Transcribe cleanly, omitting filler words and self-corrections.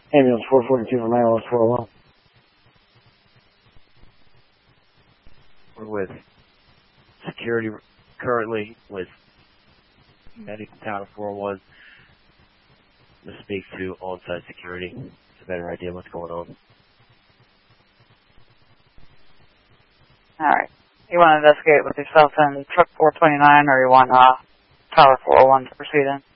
Ambulance 442 from Ambulance 401. We're with security currently with medic tower 401 to speak to on-site security. It's a better idea what's going on. Alright. You want to investigate with yourself in truck 429 or you want Tower 401 to proceed in?